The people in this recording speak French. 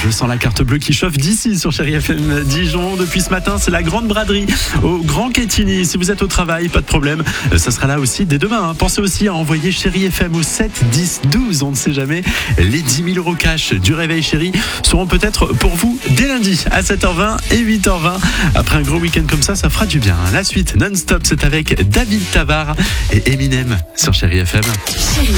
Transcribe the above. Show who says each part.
Speaker 1: Je sens la carte bleue qui chauffe d'ici sur Chérie FM Dijon. Depuis ce matin, c'est la grande braderie au Grand Quetigny. Si vous êtes au travail, pas de problème. Ça sera là aussi dès demain. Pensez aussi à envoyer Chérie FM au 7 10 12. On ne sait jamais. Les 10 000 € cash du réveil chéri seront peut-être pour vous dès lundi à 7h20 et 8h20. Après un gros week-end comme ça fera du bien. La suite non-stop, c'est avec David Tabar et Eminem sur Chérie FM.
Speaker 2: Chérie